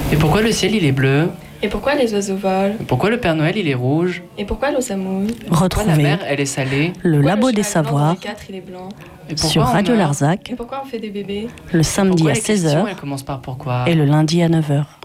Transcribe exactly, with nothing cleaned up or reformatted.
Et pourquoi le ciel il est bleu? Et pourquoi les oiseaux volent? Et pourquoi le Père Noël il est rouge? Et pourquoi l'eau s'amouille? Pourquoi la mer elle est salée? Le Pourquoi Labo le des cheval blanc dans Savoirs les quatre, il est blanc? Et pourquoi sur on Radio meurt? Larzac Et pourquoi on fait des bébés? le samedi Pourquoi à les seize questions, heures elles commencent par pourquoi? et le lundi à neuf heures.